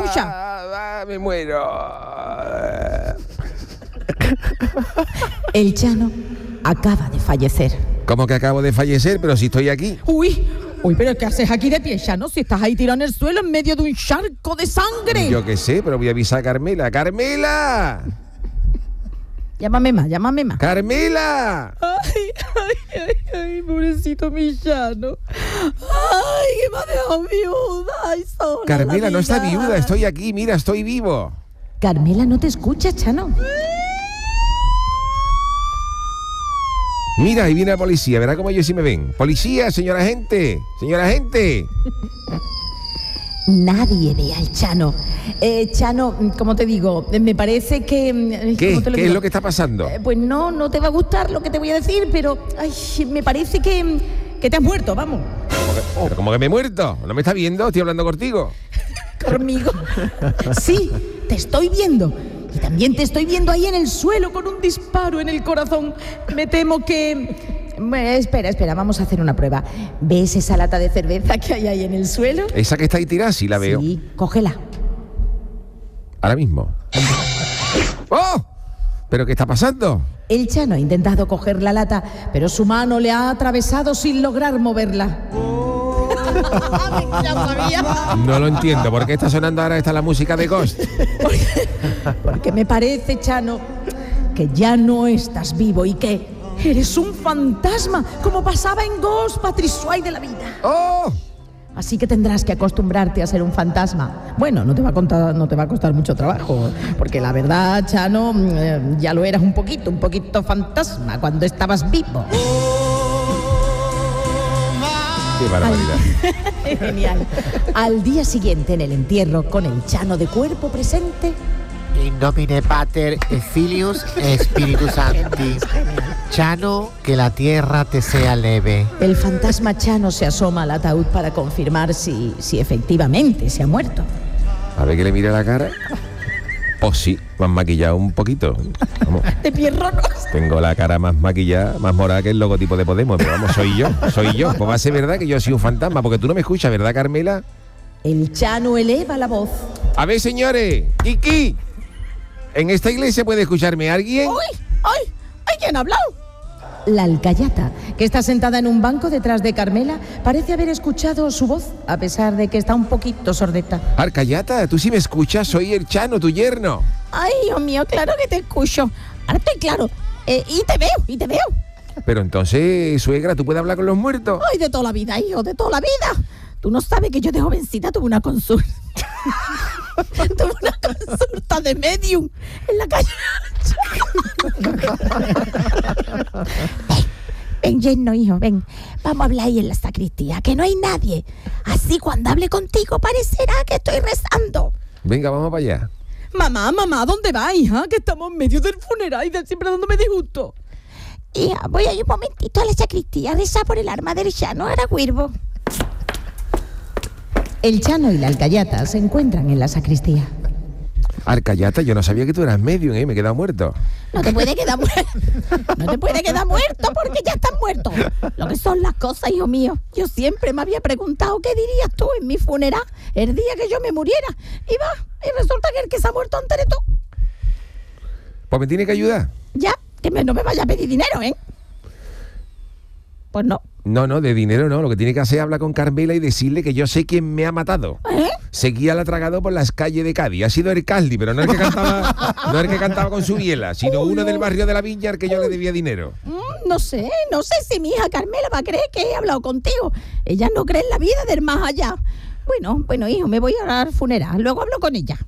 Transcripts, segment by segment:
escucha. Me muero. El Chano acaba de fallecer. ¿Cómo que acabo de fallecer? Pero si estoy aquí. Uy, pero ¿qué haces aquí de pie, Chano? Si estás ahí tirado en el suelo en medio de un charco de sangre. Yo qué sé, pero voy a avisar a Carmela. ¡Carmela! Llámame más. ¡Carmela! Ay, pobrecito mi Chano. Ay, que me ha dejado viuda. Ay, sola. Carmela no está viuda, estoy aquí, mira, estoy vivo. Carmela no te escucha, Chano. Mira, ahí viene la policía, verá cómo ellos sí me ven. Policía, señora agente. Nadie ve al Chano. Chano, como te digo, me parece que... ¿Qué? ¿Qué es lo que está pasando? Pues no te va a gustar lo que te voy a decir, pero me parece que te has muerto, vamos. ¿Pero cómo que me he muerto? ¿No me está viendo? Estoy hablando contigo. ¿Conmigo? Sí, te estoy viendo. Y también te estoy viendo ahí en el suelo con un disparo en el corazón. Me temo que... Espera, vamos a hacer una prueba. ¿Ves esa lata de cerveza que hay ahí en el suelo? Esa que está ahí tirada, sí la veo. Sí, cógela. Ahora mismo. ¡Oh! ¿Pero qué está pasando? El Chano ha intentado coger la lata, pero su mano le ha atravesado sin lograr moverla. No lo entiendo. ¿Por qué está sonando ahora la música de Ghost? Porque me parece, Chano, que ya no estás vivo y que eres un fantasma, como pasaba en Ghost, Patrick Swayze de la vida. ¡Oh! Así que tendrás que acostumbrarte a ser un fantasma. Bueno, no te va a costar mucho trabajo, porque la verdad, Chano, ya lo eras un poquito fantasma cuando estabas vivo. ¡Qué barbaridad! Genial. Al día siguiente, en el entierro, con el Chano de cuerpo presente... In nomine Pater et Filius et Spiritus Sancti. Chano, que la tierra te sea leve. El fantasma Chano se asoma al ataúd para confirmar si efectivamente se ha muerto. A ver que le mire la cara. Pues sí, más maquillado un poquito. Vamos. De pierronos. Tengo la cara más maquillada, más morada que el logotipo de Podemos. Pero vamos, soy yo. Pues va a ser verdad que yo soy un fantasma, porque tú no me escuchas, ¿verdad, Carmela? El Chano eleva la voz. A ver, señores, Kiki, ¿en esta iglesia puede escucharme alguien? ¡Ay! ¿Quién ha hablado? La alcayata, que está sentada en un banco detrás de Carmela, parece haber escuchado su voz, a pesar de que está un poquito sordeta. Alcayata, tú sí me escuchas, soy el Chano, tu yerno. Ay, Dios mío, claro que te escucho. Ahora estoy claro. Y te veo. Pero entonces, suegra, ¿tú puedes hablar con los muertos? Ay, de toda la vida, hijo, de toda la vida. Tú no sabes que yo de jovencita tuve una consulta. Tuve una consulta de medium en la calle. Ven, yerno, hijo, ven. Vamos a hablar ahí en la sacristía, que no hay nadie. Así cuando hable contigo parecerá que estoy rezando. Venga, vamos para allá. Mamá, ¿dónde vas, hija? Que estamos en medio del funeral y siempre dándome disgusto. Hija, voy a ir un momentito a la sacristía a rezar por el alma del Chano Aragüirbo. El Chano y la alcayata se encuentran en la sacristía. Alcayata, yo no sabía que tú eras medium, me he quedado muerto. No te puede quedar muerto porque ya estás muerto. Lo que son las cosas, hijo mío. Yo siempre me había preguntado qué dirías tú en mi funeral el día que yo me muriera. Y resulta que el que se ha muerto antes de tú. Pues me tiene que ayudar. Ya, que no me vaya a pedir dinero, ¿eh? Pues no. No, de dinero no. Lo que tiene que hacer es hablar con Carmela y decirle que yo sé quién me ha matado. Seguía al atragado por las calles de Cádiz. Ha sido el Caldi, pero no el que cantaba con su biela, sino uno del barrio de la Viña al que yo le debía dinero. No sé si mi hija Carmela va a creer que he hablado contigo. Ella no cree en la vida del más allá. Bueno, hijo, me voy a al funeral. Luego hablo con ella.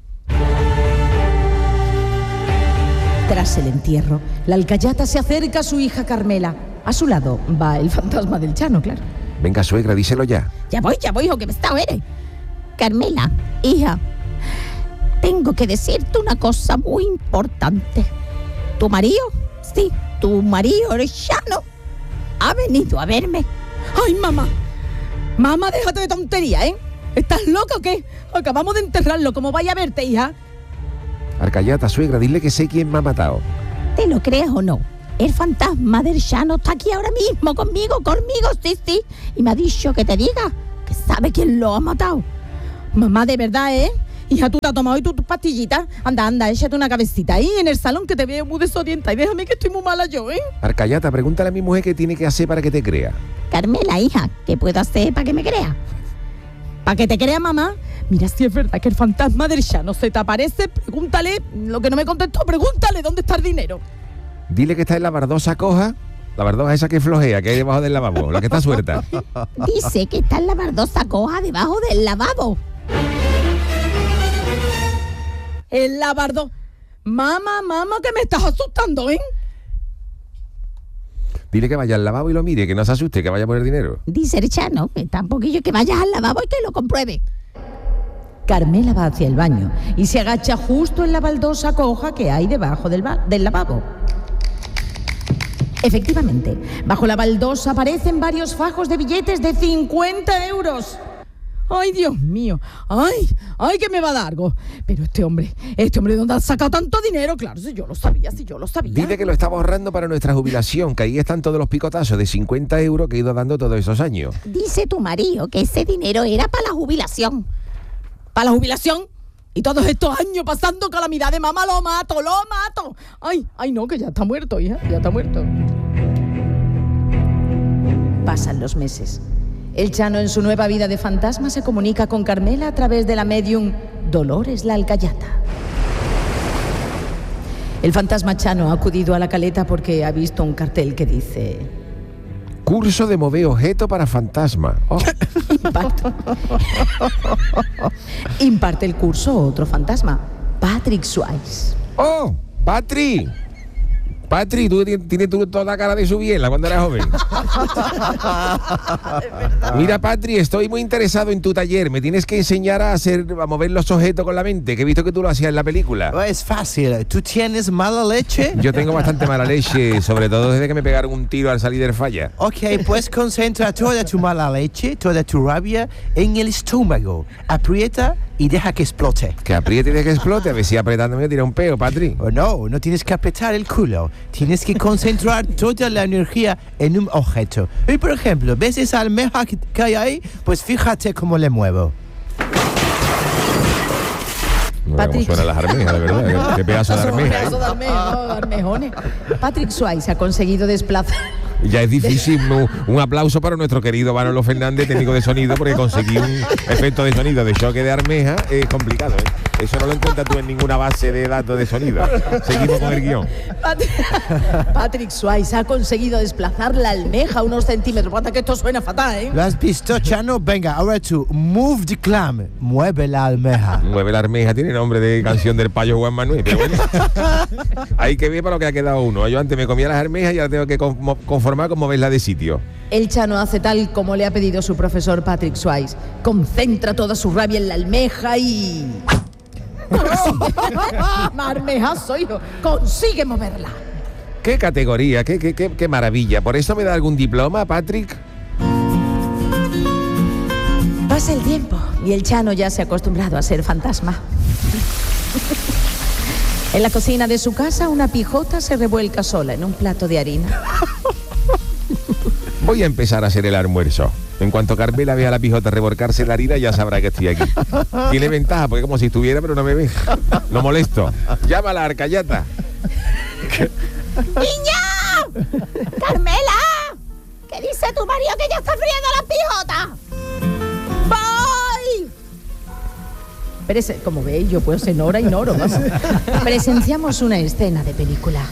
Tras el entierro, la alcayata se acerca a su hija Carmela. A su lado va el fantasma del Chano, claro. Venga, suegra, díselo ya. Ya voy, hijo, que me está eres. Carmela, hija, tengo que decirte una cosa muy importante. ¿Tu marido? Sí, tu marido, el Chano, ha venido a verme. ¡Ay, mamá! Mamá, déjate de tontería, ¿eh? ¿Estás loca o qué? Acabamos de enterrarlo. ¿Cómo vaya a verte, hija? Alcayata, suegra, dile que sé quién me ha matado. ¿Te lo crees o no? El fantasma del Chano está aquí ahora mismo, conmigo, sí. Y me ha dicho que te diga que sabe quién lo ha matado. Mamá, de verdad, ¿eh? Hija, tú te has tomado hoy tus pastillitas. Anda, échate una cabecita ahí en el salón que te veo muy desorientada. Y déjame que estoy muy mala yo, ¿eh? Arcayata, pregúntale a mi mujer qué tiene que hacer para que te crea. Carmela, hija, ¿qué puedo hacer para que me crea? ¿Para que te crea, mamá? Mira, si es verdad que el fantasma del Chano se te aparece, pregúntale, lo que no me contestó, pregúntale dónde está el dinero. Dile que está en la bardosa coja, la bardosa esa que flojea, que hay debajo del lavabo, la que está suelta. Dice que está en la bardosa coja debajo del lavabo. El lavardo. Mamá, que me estás asustando, ¿eh? Dile que vaya al lavabo y lo mire, que no se asuste, que vaya a poner dinero. Dice el Chano que está un poquillo, que vayas al lavabo y que lo compruebe. Carmela va hacia el baño y se agacha justo en la baldosa coja que hay debajo del lavabo. Efectivamente, bajo la baldosa aparecen varios fajos de billetes de 50 euros. ¡Ay, Dios mío! ¡Ay, que me va a dar algo! Pero este hombre, ¿de dónde ha sacado tanto dinero? Claro, si yo lo sabía. Dile que lo estaba ahorrando para nuestra jubilación, que ahí están todos los picotazos de 50 euros que he ido dando todos esos años. Dice tu marido que ese dinero era para la jubilación. ¿Para la jubilación? Y todos estos años pasando calamidades, mamá, lo mato. Ay, no, que ya está muerto, hija, ya está muerto. Pasan los meses. El Chano, en su nueva vida de fantasma, se comunica con Carmela a través de la medium Dolores la Alcayata. El fantasma Chano ha acudido a la caleta porque ha visto un cartel que dice: Curso de mover objeto para fantasma. Oh. Imparte el curso otro fantasma, Patrick Swayze. ¡Oh! Patri, tú tienes toda la cara de su biela cuando eras joven. Mira, Patri, estoy muy interesado en tu taller. Me tienes que enseñar a mover los objetos con la mente, que he visto que tú lo hacías en la película. Es fácil. ¿Tú tienes mala leche? Yo tengo bastante mala leche, sobre todo desde que me pegaron un tiro al salir del falla. Ok, pues concentra toda tu mala leche, toda tu rabia en el estómago. Aprieta y deja que explote. Que apriete y deja que explote, a ver si apretándome tira un peo, Patri. No tienes que apretar el culo. Tienes que concentrar toda la energía en un objeto. Y por ejemplo, ¿ves esa almeja que hay ahí? Pues fíjate cómo le muevo. Patrick, ¿cómo suenan las armejas, de verdad? ¿Qué pedazo de armeja? Pedazo de armejones. Patrick Swayze ha conseguido desplazar. Ya es difícil. Un aplauso para nuestro querido Manolo Fernández, técnico de sonido, porque conseguir un efecto de sonido de choque de armeja es complicado, ¿eh? Eso no lo encuentras tú en ninguna base de datos de sonido. Seguimos con el guión. Patrick Swayze ha conseguido desplazar la almeja unos centímetros. Pasa que esto suena fatal, ¿eh? ¿Lo has visto, Chano? Venga, ahora tú, move the clam, mueve la almeja. Mueve la almeja, tiene nombre de canción del payo Juan Manuel, pero bueno. Hay que ver para lo que ha quedado uno. Yo antes me comía las almejas y ahora tengo que conformar con moverla de sitio. El Chano hace tal como le ha pedido su profesor Patrick Swayze. Concentra toda su rabia en la almeja y... Marmejazo, hijo. Consigue moverla. ¡Qué categoría! ¡Qué maravilla! ¿Por eso me da algún diploma, Patrick? Pasa el tiempo y el Chano ya se ha acostumbrado a ser fantasma. En la cocina de su casa, una pijota se revuelca sola en un plato de harina. Voy a empezar a hacer el almuerzo. En cuanto Carmela vea a la pijota revolcarse en la harina, ya sabrá que estoy aquí. Tiene ventaja, porque como si estuviera, pero no me ve. Lo molesto. Llámala, Arcayata. ¡Niña! ¡Carmela! ¿Qué dice tu marido que ya está friendo la pijota? ¡Voy! Como veis, yo puedo ser Nora y Noro. Presenciamos una escena de película.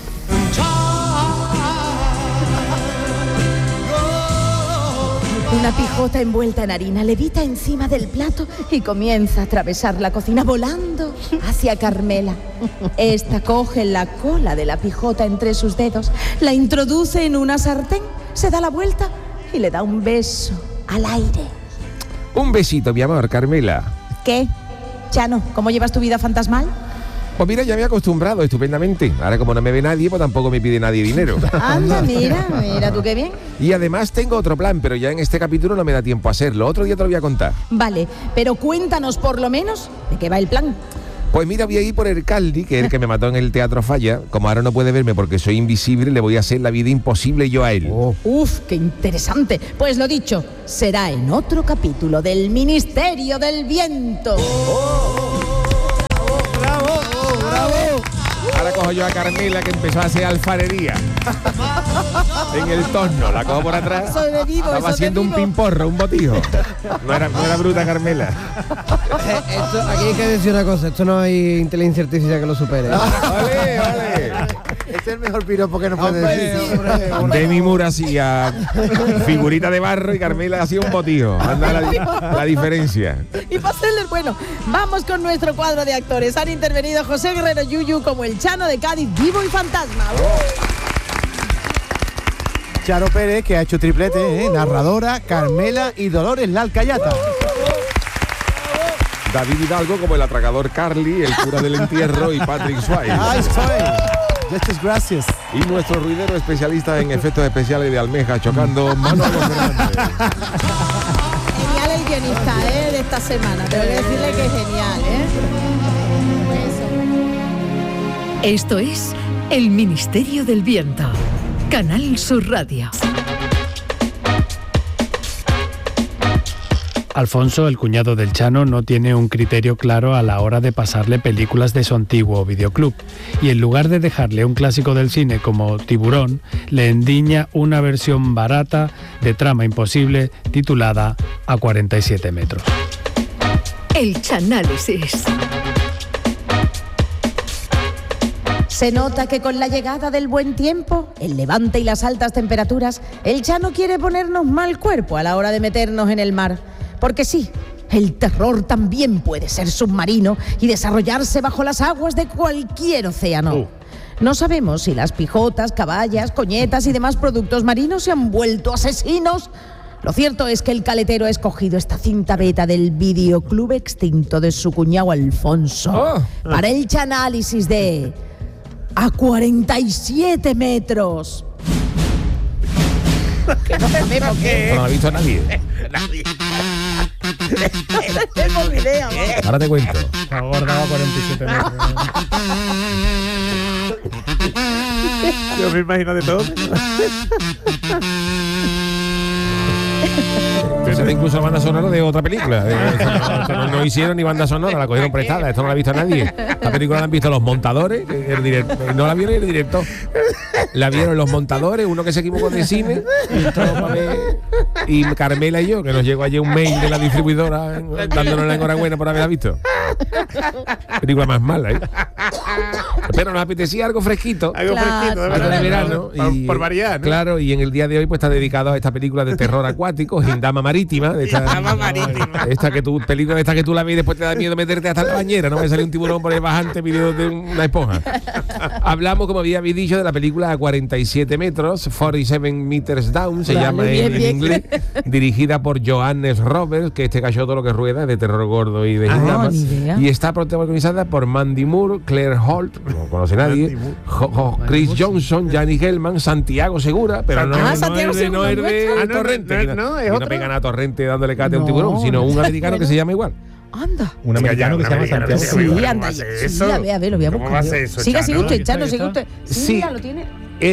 Una pijota envuelta en harina levita encima del plato y comienza a atravesar la cocina volando hacia Carmela. Esta coge la cola de la pijota entre sus dedos, la introduce en una sartén, se da la vuelta y le da un beso al aire. Un besito, mi amor, Carmela. ¿Qué? Chano, ¿cómo llevas tu vida fantasmal? Pues mira, ya me he acostumbrado estupendamente. Ahora como no me ve nadie, pues tampoco me pide nadie dinero. Anda, mira tú qué bien. Y además tengo otro plan, pero ya en este capítulo no me da tiempo a hacerlo. Otro día te lo voy a contar. Vale, pero cuéntanos por lo menos de qué va el plan. Pues mira, voy a ir por el Caldi, que es el que me mató en el Teatro Falla. Como ahora no puede verme porque soy invisible, le voy a hacer la vida imposible yo a él. Uf, qué interesante. Pues lo dicho, será en otro capítulo del Ministerio del Viento. cojo yo a Carmela, que empezó a hacer alfarería en el torno. La cojo por atrás. Estaba haciendo un pimporro, un botijo. No era bruta Carmela. Aquí hay que decir una cosa. Esto no hay inteligencia artificial que lo supere. Vale. Este es el mejor piropo que nos puede decir. Demi Moore hacía figurita de barro y Carmela hacía un botijo. Anda la diferencia. Y para hacerle bueno, vamos con nuestro cuadro de actores. Han intervenido José Guerrero Yuyu como el Chano de Cádiz, vivo y fantasma. Charo Pérez, que ha hecho triplete, narradora, Carmela y Dolores la Alcayata. David Hidalgo como el atracador Carly, el cura del entierro y Patrick Swayze. Ahí estoy. Muchas gracias. Y nuestro ruidero especialista en efectos especiales de almeja chocando Manolo Fernández. Genial el guionista de esta semana. Tengo que decirle que es genial. Esto es El Ministerio del Viento. Canal Sur Radio. Alfonso, el cuñado del Chano, no tiene un criterio claro a la hora de pasarle películas de su antiguo videoclub y en lugar de dejarle un clásico del cine como Tiburón, le endiña una versión barata de trama imposible titulada A 47 metros. El Chanálisis. Se nota que con la llegada del buen tiempo, el levante y las altas temperaturas, el Chano quiere ponernos mal cuerpo a la hora de meternos en el mar. Porque sí, el terror también puede ser submarino y desarrollarse bajo las aguas de cualquier océano. No sabemos si las pijotas, caballas, coñetas y demás productos marinos se han vuelto asesinos. Lo cierto es que el caletero ha escogido esta cinta beta del videoclub extinto de su cuñado Alfonso para el chanálisis de A 47 metros. Que no sabemos qué. No lo ha visto nadie. No tenemos idea, ¿no? Ahora te cuento. Agordaba 47 metros. Yo me imagino de todo. Pero era incluso banda sonora de otra película. No hicieron ni banda sonora, la cogieron prestada. Esto no la ha visto nadie. La película la han visto los montadores, no la vieron el director. La vieron los montadores, uno que se equivocó de cine, y Carmela y yo, que nos llegó ayer un mail de la distribuidora dándonos la enhorabuena por haberla visto. Película más mala, ¿eh? Pero nos apetecía algo fresquito. Algo fresquito, algo de verano. Y, por variar, ¿no? Claro, y en el día de hoy pues está dedicado a esta película de terror acuático, Gindama Marítima. Esta que tú, película esta que tú la ves y después te da miedo meterte hasta la bañera, no va a salir un tiburón por ahí bajante pidiendo de una esponja. Hablamos, como había dicho, de la película A 47 metros, 47 meters down, se llama en inglés, dirigida por Johannes Roberts, que este cachó todo lo que rueda, de terror gordo y de gindamas, y está protagonizada por Mandy Moore, Claire Holt, no conoce nadie, Chris Johnson, Gianni Hellman, Santiago Segura, pero no es de Torrente, no pegan a Torrente dándole cate a un tiburón, sino un americano que se llama igual. Anda. Un americano que se llama Santiago. Sí, anda. Sí, a ver, lo voy a buscar. Siga usted, Chano, siga usted. Sí, mira, lo tiene.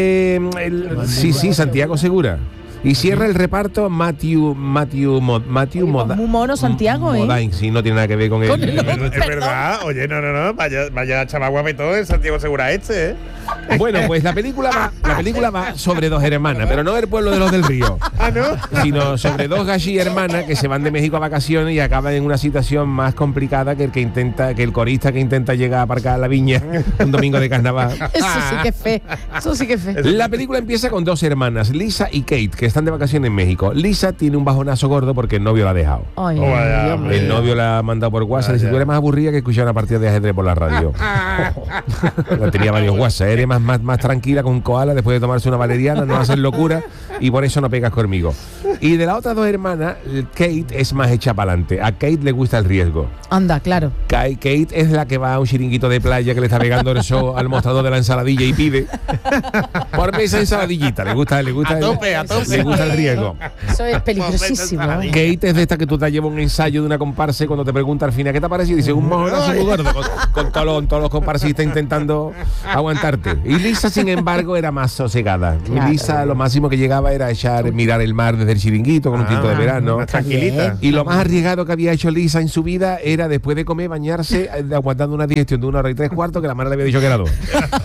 Sí, Santiago Segura. Y cierra el reparto Matthew Muy mono Santiago, Modine, sí, no tiene nada que ver con él. Es verdad, oye, no, vaya chaval guapetón el Santiago Segura Bueno, pues la película va sobre dos hermanas, pero no el pueblo de los del río. ¿No? Sino sobre dos galli hermanas que se van de México a vacaciones y acaban en una situación más complicada que el corista que intenta llegar a aparcar a la viña un domingo de carnaval. Eso sí que es fe. La película empieza con dos hermanas, Lisa y Kate, que están de vacaciones en México. Lisa tiene un bajonazo gordo porque el novio la ha dejado. Ay, el novio la ha mandado por WhatsApp. Dice, tú eres más aburrida que escuchar una partida de ajedrez por la radio. Tenía varios WhatsApp. Eres más tranquila con koala después de tomarse una valeriana, no hacer locura y por eso no pegas conmigo. Y de las otras dos hermanas, Kate es más hecha para adelante. A Kate le gusta el riesgo. Anda, claro. Kate es la que va a un chiringuito de playa que le está pegando el show al mostrador de la ensaladilla y pide por esa ensaladillita. Le gusta a tope. Le gusta el riesgo. Eso es peligrosísimo. Kate es de esta que tú te llevas un ensayo de una comparsa y cuando te pregunta al final ¿qué te ha parecido? Dice un mojonazo muy gordo con todos los comparsistas intentando aguantarte. Y Lisa, sin embargo, era más sosegada. Claro. Lisa lo máximo que llegaba gustaba era mirar el mar desde el chiringuito con un tinto de verano. Una tranquilita. Y lo más arriesgado que había hecho Lisa en su vida era después de comer bañarse aguantando una digestión de 1 hora y 3/4 que la madre le había dicho que era 2.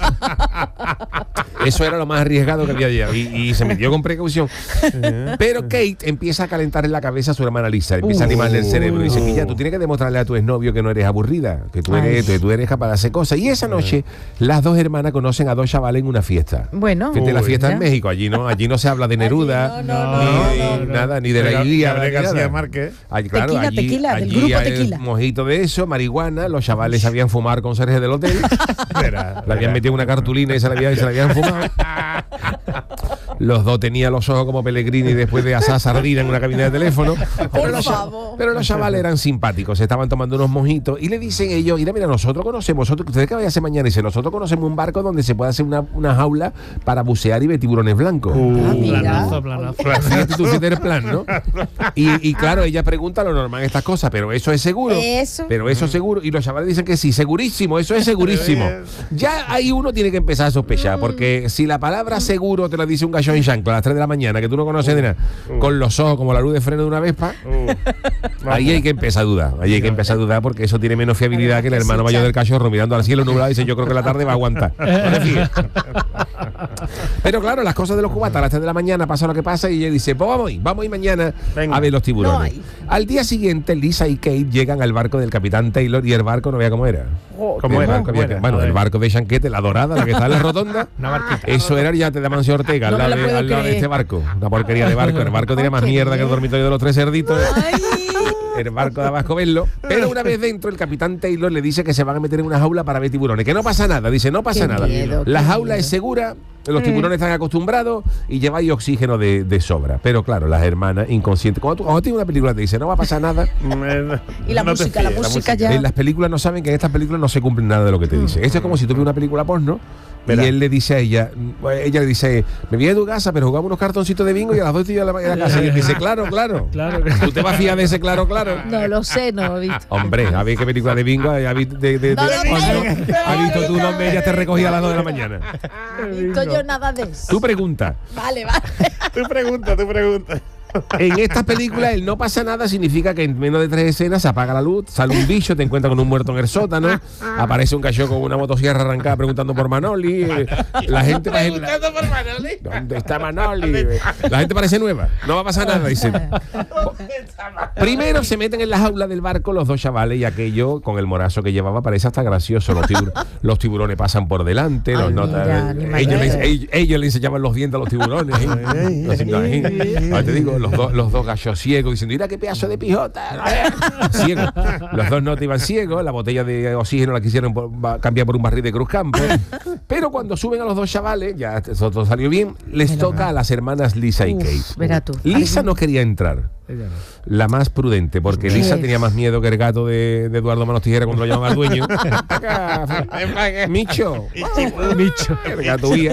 Eso era lo más arriesgado que había llegado y se metió con precaución. Pero Kate empieza a calentar en la cabeza a su hermana Lisa, empieza a animarle el cerebro y dice que ya tú tienes que demostrarle a tu exnovio que no eres aburrida, que tú eres capaz de hacer cosas. Y esa noche las dos hermanas conocen a 2 chavales en una fiesta. Bueno. Fíjate, la fiesta en México, allí no se habla de Neruda, ni de la Ilíada, de García Márquez. Claro, tequila, del grupo hay Tequila. Mojito de eso, marihuana, los chavales sabían fumar con Sergio del hotel. Le habían metido una cartulina y se la habían fumado. Los dos tenían los ojos como Pellegrini después de asar sardina en una cabina de teléfono. Pero los chavales eran simpáticos, estaban tomando unos mojitos y le dicen ellos, mira, nosotros conocemos, ¿ustedes qué van a hacer mañana? Dice, nosotros conocemos un barco donde se puede hacer una jaula para bucear y ver tiburones blancos. Planazo. Fíjate tú, fíjate el plan, ¿no? Y claro, ella pregunta lo normal estas cosas, pero eso es seguro. Pero eso es seguro. Y los chavales dicen que sí, segurísimo, eso es segurísimo. Ya ahí uno tiene que empezar a sospechar, porque si la palabra seguro te lo dice un gallo en chancla a las 3 de la mañana, que tú no conoces de nada, con los ojos como la luz de freno de una Vespa, ahí hay que empezar a dudar. Porque eso tiene menos fiabilidad que el hermano mayor del cachorro mirando al cielo nublado y dice, yo creo que la tarde va a aguantar. No te fíes. Pero claro, las cosas de los cubatas a las 3 de la mañana pasa lo que pasa y ella dice, pues vamos a ir mañana a ver los tiburones. Al día siguiente, Lisa y Kate llegan al barco del capitán Taylor y el barco no vea cómo era. Bueno, el barco de Chanquete, la dorada, la que está en la rotonda. Eso era el yate de Amancio Ortega, al lado de este barco. Una porquería de barco. El barco tenía más mierda que el dormitorio de los 3 cerditos. El barco daba asco verlo. Pero una vez dentro, el capitán Taylor le dice que se van a meter en una jaula para ver tiburones. Que no pasa nada. Dice, no pasa nada. La jaula es segura, los tiburones están acostumbrados y lleváis oxígeno de sobra. Pero claro, las hermanas inconscientes. Cuando tienes una película te dice, no va a pasar nada. Y la música ya. En las películas no saben que en estas películas no se cumple nada de lo que te dice. Esto es como si tú ves una película porno. Y él le dice a ella le dice, me voy a tu casa, pero jugamos unos cartoncitos de bingo y a las 2 estoy yo en la casa. Y él dice, claro. ¿Tú te vas a fiar de ese claro? No lo sé, no lo he visto. Hombre, a ver qué película de bingo has visto tú donde ella te recogía a las 2 de la mañana. No he visto yo nada de eso. Tu pregunta. Vale. Tú pregunta. En estas películas el no pasa nada significa que en menos de 3 escenas se apaga la luz, sale un bicho, te encuentras con un muerto en el sótano, aparece un cachorro con una motosierra arrancada preguntando por Manoli, la gente preguntando por Manoli. ¿Dónde está Manoli? La gente parece nueva, no va a pasar nada, dicen. Primero se meten en la jaula del barco los 2 chavales y aquello con el morazo que llevaba parece hasta gracioso. Los tiburones pasan por delante, ellos le enseñaban los dientes a los tiburones. Te digo, los dos gallos ciegos diciendo, mira qué pedazo de pijota. Ciego. Los dos no te iban ciegos, la botella de oxígeno la quisieron cambiar por un barril de Cruzcampo. Pero cuando suben a los 2 chavales, ya todo salió bien, les toca a las hermanas Lisa y Kate. Verá tú. Lisa no quería entrar. La más prudente, porque Lisa tenía más miedo que el gato de Eduardo Manos Tijera cuando lo llaman al dueño. Micho. El gato huía.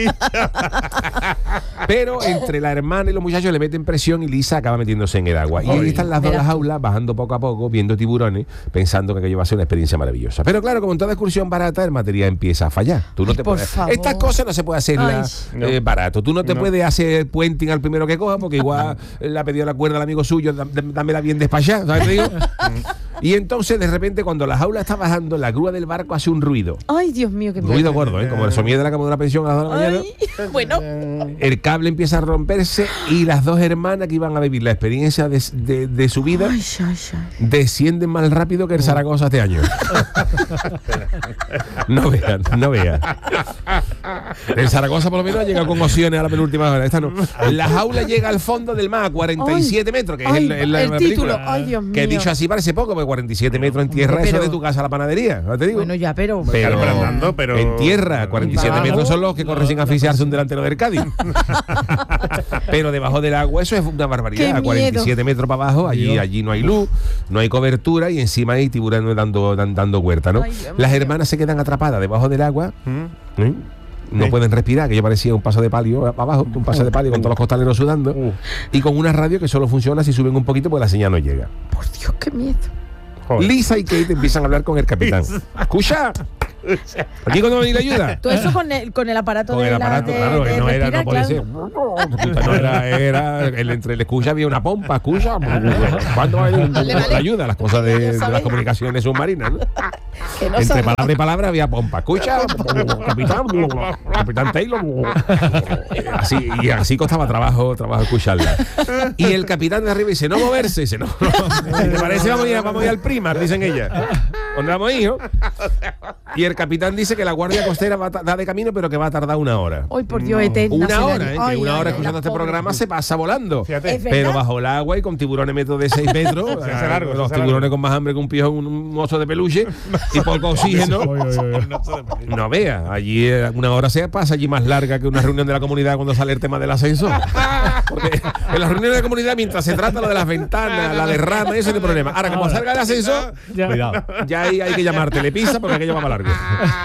Pero entre la hermana y los muchachos le meten presión y Lisa acaba metiéndose en el agua. Y ahí están las dos en las jaulas, bajando poco a poco, viendo tiburones, pensando que aquello va a ser una experiencia maravillosa. Pero claro, como en toda excursión barata, el material empieza a fallar. Tú no te puedes. Estas cosas no se puede hacer barato. Tú no te puedes hacer puenting al primero que coja, porque igual le ha pedido la cuerda al amigo suyo, dámela bien despachada, ¿sabes qué te digo? Y entonces, de repente, cuando la jaula está bajando, la grúa del barco hace un ruido. Ay, Dios mío, qué ruido gordo, como el sonido de la cama de una pensión a las 2 de la mañana. Bueno. El cable empieza a romperse y las 2 hermanas que iban a vivir la experiencia de su vida descienden más rápido que el Zaragoza este año. No vean. El Zaragoza por lo menos ha llegado con opciones a la penúltima hora. Esta no. La jaula llega al fondo del mar a 47 metros, que es el título. Ay, Dios mío. Que dicho así parece poco, porque 47 metros en tierra, eso de tu casa a la panadería, ¿no te digo? Bueno, ya, pero en tierra, 47 metros son los que corren sin asfixiarse un delantero del Cádiz. Pero debajo del agua eso es una barbaridad. A 47 metros para abajo, allí no hay luz, no hay cobertura y encima hay tiburones dando huerta, ¿no? Las hermanas se quedan atrapadas debajo del agua. No pueden respirar, que yo parecía un paso de palio abajo, un paso de palio con todos los costaleros sudando, y con una radio que solo funciona si suben un poquito porque la señal no llega. Por Dios, qué miedo. Lisa y Kate empiezan a hablar con el capitán. Escucha, Aquí cuando me la ayuda. Todo eso con el aparato Con de el aparato, de claro, de no era, respirar, no puede claro. ser. No era entre el escucha había una pompa, escucha. ¿Cuándo va a ir Vale. la ayuda? Las cosas de las sabéis. comunicaciones submarinas, ¿no? Que no Entre sabe. palabra y palabra había pompa. Escucha, capitán Taylor. Así costaba trabajo escucharla. Y el capitán de arriba dice, no moverse. Dice, no. Si te parece, vamos a ir al Primar, dicen ellas. ¿Dónde vamos, hijo? Y el capitán dice que la guardia costera va de camino, pero que va a tardar 1 hora. Ay, por Dios, eterna. Una hora, Cenario. que Ay, 1 hora ay, escuchando ay, este pobre. programa se pasa volando. Fíjate. ¿Es Pero verdad? bajo el agua y con tiburones metros de 6 metros. Se hace largo, Los se hace tiburones largo. con más hambre que un pijo, un oso de peluche y poco oxígeno. No vea, allí 1 hora se pasa allí más larga que una reunión de la comunidad cuando sale el tema del ascenso. Porque en las reuniones de la comunidad, mientras se trata lo de las ventanas, la derrama, eso no hay problema. Ahora, como salga el ascenso, Cuidado. ya ahí hay que llamar telepizza porque aquello va para largo.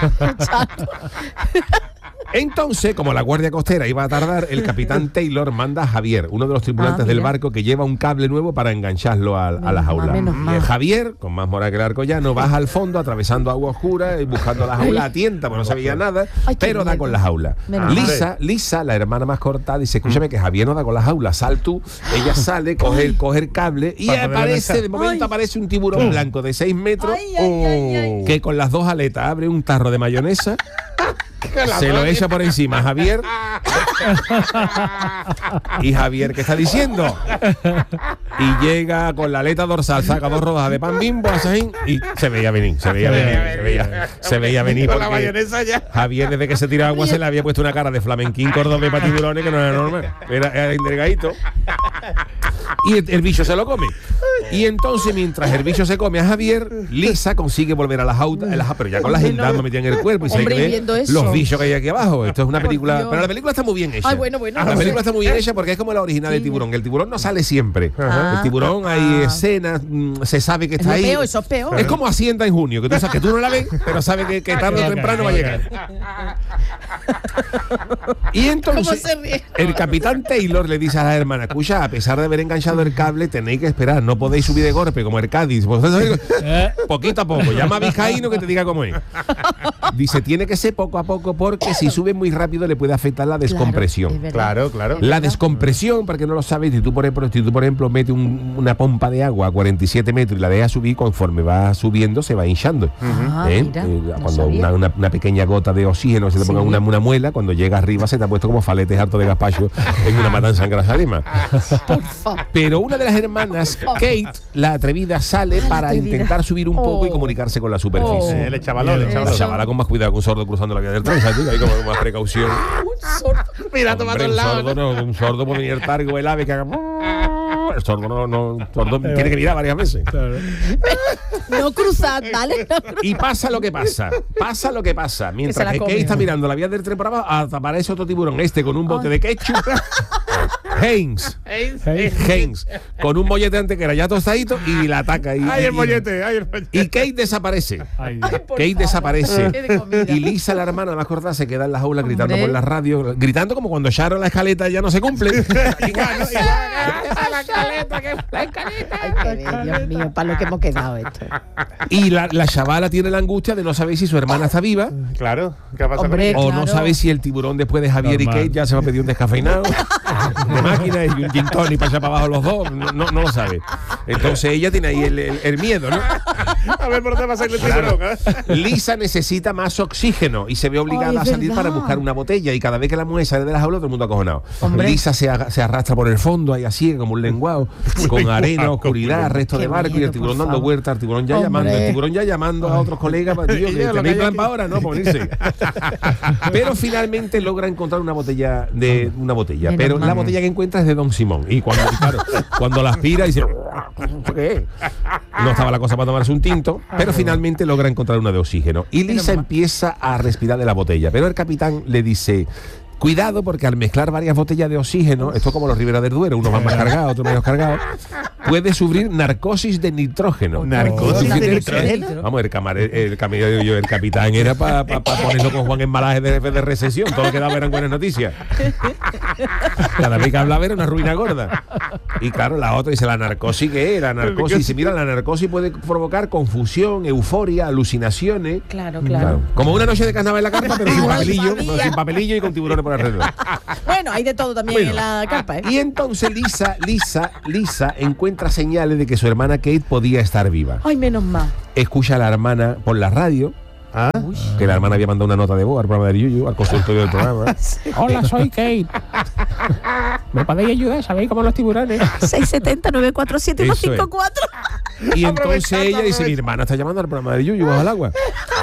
Entonces, como la guardia costera iba a tardar, el capitán Taylor manda a Javier, uno de los tripulantes del mira. barco, que lleva un cable nuevo para engancharlo a la jaula. menos mal. Y Javier, con más moral que el arcollano, baja al fondo, atravesando agua oscura y buscando la jaula a tienta, porque no se veía nada, Ay, qué pero da miedo. con la jaula. Menos Lisa, la hermana más corta, dice, escúchame que Javier no da con la jaula, sal tú. Ella sale, coge el cable y Para poder aparece, lanzar. de momento aparece un tiburón blanco de 6 metros Ay, ay, ay, ay. que con las 2 aletas abre un tarro de mayonesa. Se lo echa por encima a Javier. Y Javier, ¿qué está diciendo? Y llega con la aleta dorsal, saca 2 rodajas de pan Bimbo, así, y se veía venir. Se veía venir Con la porque mayonesa ya. Javier, desde que se tiró agua, se le había puesto una cara de flamenquín cordobés para tiburones que no era normal. Era endergadito. Y el bicho se lo come. Y entonces, mientras el bicho se come a Javier, Lisa consigue volver a la jaula, pero ya con la gendarme metida en el cuerpo y se Hombre, ve viendo eso. los bichos que hay aquí abajo. Esto es una película. Dios. Pero la película está muy bien hecha. Ay, bueno. La película está muy bien hecha porque es como la original del tiburón. El tiburón no sale siempre. Ah. El tiburón hay escenas, se sabe que está ahí. Eso es peor. Es como Hacienda en junio, que tú sabes que tú no la ves, pero sabes que tarde o temprano va a llegar. Y entonces el capitán Taylor le dice a la hermana, escucha, a pesar de haber enganchado el cable, tenéis que esperar, no podéis subir de golpe como el Cádiz. Poquito a poco, llama a Vizcaíno que te diga cómo es. Dice, tiene que ser poco a poco porque si sube muy rápido le puede afectar la descompresión. Claro. La descompresión, para que no lo sabes, si tú por ejemplo metes una pompa de agua a 47 metros y la dejas subir, conforme va subiendo se va hinchando. Mira, no Cuando sabía. una pequeña gota de oxígeno se te ponga una muela, cuando llega arriba se te ha puesto como faletes harto de gazpacho en una matanza en Grazalema. Pero una de las hermanas, Kate, la atrevida, sale para atrevida. intentar subir un poco y comunicarse con la superficie. El chavalón, La chavala con más cuidado que un sordo cruzando la vía del tren, ¿sabes? Ahí con más precaución. Mira, Hombre, un sordo puede venir targo el ave que haga. El sordo sordo tiene que mirar varias veces. No cruzad, ¿vale? No cruzad. Y pasa lo que pasa. Mientras la que come. Kate está mirando la vía del tren por abajo, aparece otro tiburón, con un bote de ketchup. Heinz, con un mollete antes que era ya tostadito y la ataca. ¡Ay, el mollete! Y Kate desaparece. Ay, Kate desaparece. Qué de comida. Y Lisa, la hermana más corta, se queda en la jaula gritando Hombre. por la radio, gritando como cuando Sharon la escaleta ya no se cumple. Ay, qué bien, Dios mío, para lo que hemos quedado esto. Y la chavala tiene la angustia de no saber si su hermana está viva Claro, ¿qué ha pasado? Hombre, o no claro. sabe si el tiburón después de Javier Normal. y Kate ya se va a pedir un descafeinado de máquina y un gin tonic para echar para abajo los dos. No lo sabe. Entonces ella tiene ahí el miedo, ¿no? A ver por dónde va a salir el tiburón, ¿eh? Lisa necesita más oxígeno y se ve obligada Ay, a es salir verdad. para buscar una botella y cada vez que la mujer sale de la jaula todo el mundo acojonado. Hombre. Lisa se arrastra por el fondo ahí así como un lenguado con arena, oscuridad, resto de Qué barco y el miedo, tiburón por dando favor. vueltas, el tiburón ya llamando a otros colegas para tío, que Ya, lo tenéis que plan hay para ahora, ¿no? Para unirse. Pero finalmente logra encontrar una botella Menos pero la mal. botella que encuentra es de Don Simón y cuando la aspira dice ¿qué es? No estaba la cosa para tomarse un tinto, pero finalmente logra encontrar una de oxígeno y Lisa empieza a respirar de la botella, pero el capitán le dice: cuidado, porque al mezclar varias botellas de oxígeno, esto es como los Ribera del Duero, unos van más cargados, otros menos cargados, puede sufrir narcosis de nitrógeno. Narcosis Tú de fíjate, nitrógeno. Vamos, el capitán era para ponerlo con Juan Embalaje de recesión, todo lo que daba eran buenas noticias. Cada vez que hablaba era una ruina gorda. Y claro, la otra dice, ¿la narcosis qué es? La narcosis, dice, mira, la narcosis puede provocar confusión, euforia, alucinaciones. Claro, claro. Como una noche de carnaval en la carpa, pero sin papelillo, no, sin papelillo y con tiburones por alrededor. Bueno, hay de todo también en la carpa, ¿eh? Y entonces Lisa encuentra señales de que su hermana Kate podía estar viva. Ay, menos mal. Escucha a la hermana por la radio. Que la hermana había mandado una nota de voz al programa de Yuyu, al consultorio del programa. Hola, soy Kate. ¿Me podéis ayudar? ¿Sabéis cómo los tiburones? 670-947-154. Y entonces ella dice, mi hermana está llamando al programa de Yuyu, bajo el agua.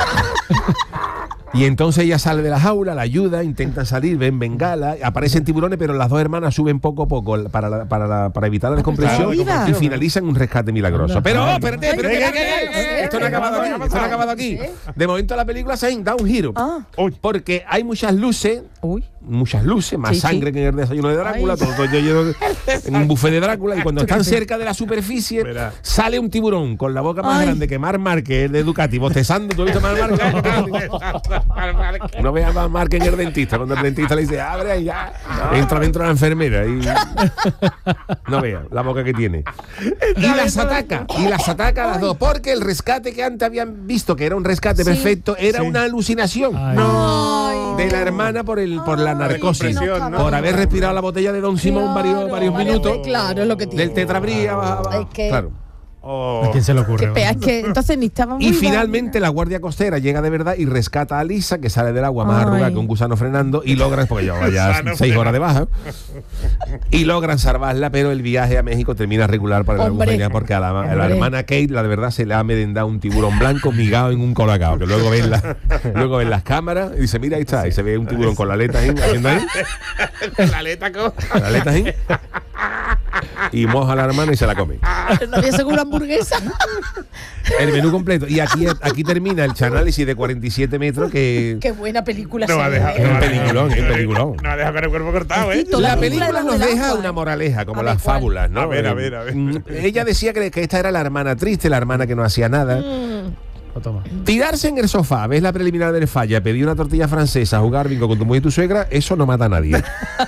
Y entonces ella sale de la jaula, la ayuda, intentan salir, ven bengala, aparecen tiburones, pero las dos hermanas suben poco a poco para evitar la descompresión y finalizan un rescate milagroso. Pero, espérate, esto no ha acabado aquí. De momento la película se da un giro. Porque hay muchas luces, más sangre que en el desayuno de Drácula, todo lleno en un buffet de Drácula, y cuando están cerca de la superficie, sale un tiburón con la boca más grande que Marc Márquez, el de Ducati, bostezando. ¿Tú has visto Marc Márquez? No veas más Marc en el dentista, cuando el dentista le dice, abre y ya, entra dentro de la enfermera y no vea la boca que tiene. Y las ataca a las dos, porque el rescate que antes habían visto que era un rescate perfecto era una alucinación de la hermana por la narcosis, por haber respirado la botella de Don Simón varios minutos, claro, lo que tiene. del tetrabría, claro. ¿A quién se le ocurre? Es que entonces ni estaba muy Y finalmente la guardia costera llega de verdad y rescata a Lisa, que sale del agua más arrugada que un gusano frenando, y logran, porque llevaba ya 6 horas de baja, y logran salvarla, pero el viaje a México termina regular para la albufería, porque a la hermana Kate, la de verdad, se le ha merendado un tiburón blanco migado en un colacao, que luego ven las cámaras y dice, mira, ahí está, y se ve un tiburón con la aleta haciendo ahí. La aleta ahí. Y moja a la hermana y se la come. No había seguro hamburguesa. El menú completo. Y aquí termina el chanálisis de 47 metros que... Qué buena película. No va a dejar. Es un peliculón. No va a dejar con el cuerpo cortado, ¿eh? La película nos deja una moraleja, como las fábulas, ¿no? A ver. Ella decía que esta era la hermana triste, la hermana que no hacía nada. Tirarse en el sofá, ves la preliminar del Falla, pedir una tortilla francesa, jugar bingo con tu mujer y tu suegra, eso no mata a nadie.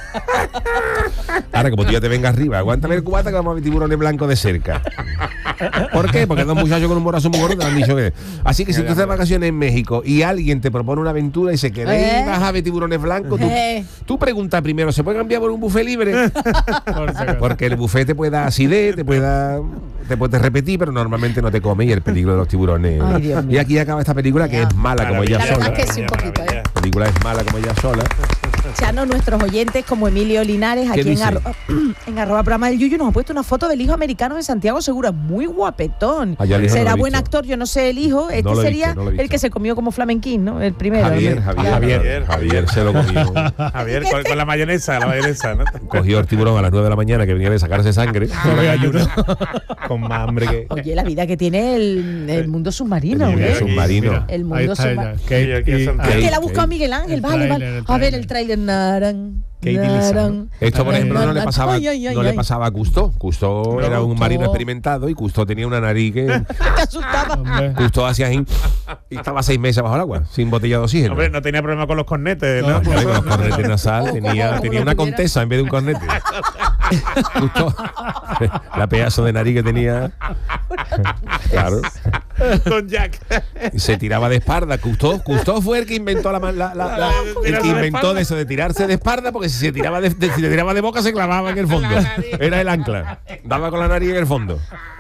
Ahora, como tú ya te vengas arriba, aguántame el cubata que vamos a ver tiburones blancos de cerca. ¿Por qué? Porque dos muchachos con un morazo muy gordo te han dicho que... Así que si tú estás de vacaciones en México y alguien te propone una aventura y se ¿queréis vas a ver tiburones blancos? Tú preguntas primero, ¿se puede cambiar por un buffet libre? Porque el buffet te puede dar acidez, te puedes repetir, pero normalmente no te come, y el peligro de los tiburones. Y aquí acaba esta película, que es mala como ella sola. La verdad que sí, un poquito, La película es mala como ella sola. Chano, nuestros oyentes como Emilio Linares, aquí en arroba programa del Yuyu, nos ha puesto una foto del hijo americano de Santiago Segura, muy guapetón. Será buen actor, yo no sé el hijo, sería el que se comió como flamenquín, ¿no? El primero. Javier se lo comió. Javier, con la mayonesa, ¿no? Cogió el tiburón a las 9 de la mañana, que venía de sacarse sangre. Con más hambre que... Oye, la vida que tiene el mundo submarino. El mundo submarino. Que la ha buscado Miguel Ángel, vale. A ver el tráiler. Esto, por ejemplo, no le pasaba a Cousteau. Cousteau era un marino experimentado y Cousteau tenía una nariz que te asustaba. Cousteau hacía así y estaba 6 meses bajo el agua, sin botella de oxígeno. Hombre, no tenía problema con los cornetes, ¿no? Con los cornetes nasal, tenía una contesa en vez de un cornete. Cousteau, la pedazo de nariz que tenía. Claro. Don Jack. Y se tiraba de espalda. Cousteau fue el que inventó eso de tirarse de espalda, porque si se tiraba de boca se clavaba en el fondo. Era el ancla. Daba con la nariz en el fondo.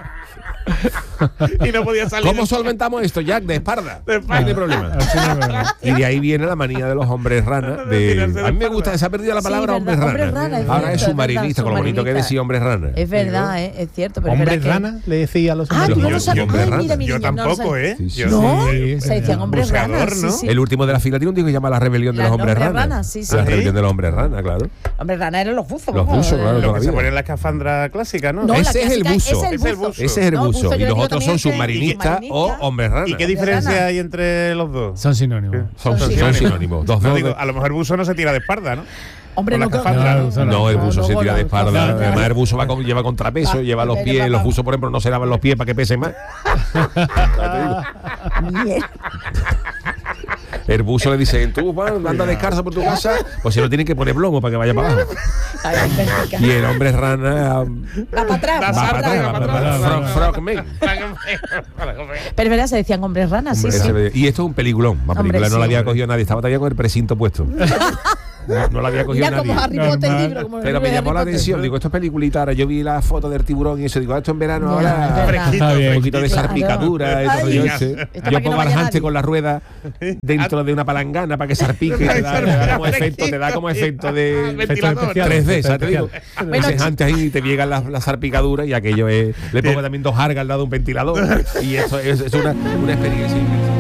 Y no podía salir. ¿Cómo solventamos esto, Jack? De espalda. No hay problema. Y de ahí viene la manía de los hombres rana. A mí me gusta, se ha perdido la palabra hombres rana. Ahora es submarinista, con lo bonito que decía hombres rana. Es verdad, es cierto. ¿Hombres rana? Le decía a los hombres. Tú no lo sabes. Yo tampoco, ¿eh? ¿No? Se decían hombres rana. El último de la fila tiene un disco que se llama La Rebelión de los Hombres Rana. La Rebelión de los Hombres Rana, claro. Hombres rana eran los buzos. Los buzos, claro. Lo que se pone en la escafandra clásica, ¿no? Ese es el buzo. Ese es el buzo. Y los otros son submarinistas o hombres rana. ¿Y qué diferencia hay entre los dos? Son sinónimos. Son sinónimos. A lo mejor el buzo no se tira de espalda, ¿no? Hombre, no, el buzo se tira de espalda. Además, el buzo lleva contrapeso, lleva los pies. Los buzos, por ejemplo, no se lavan los pies para que pesen más. El buzo le dice, tú anda descalzo por tu casa, pues se lo tienen que poner plomo para que vaya para abajo. Y el hombre rana Va para atrás. Frogman. Pero verás, se decían hombres ranas, sí, sí. Y esto es un peliculón. La película no la había cogido nadie, estaba todavía con el precinto puesto. No la había cogido Mira nadie. como Harry Potter, el libro, como el Pero libro me de llamó Harry la Potter. atención. Digo, esto es peliculita. Ahora yo vi la foto del tiburón y eso. Digo, esto en verano Ya, ahora. fresquito, Un poquito de claro. salpicadura. y todo Ay, rollo esto ese. para Yo que no pongo vaya bajante nadie. con la rueda dentro de una palangana para que salpique. Te da como efecto de Ventilador. 3D, ¿sabes? Te digo. Bueno, Ese antes ahí te llegan las salpicaduras y aquello es. Le pongo también 2 jargas al lado de un ventilador. Y eso es una experiencia.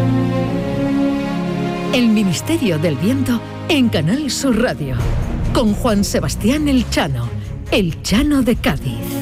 El Ministerio del Viento en Canal Sur Radio. Con Juan Sebastián El Chano de Cádiz.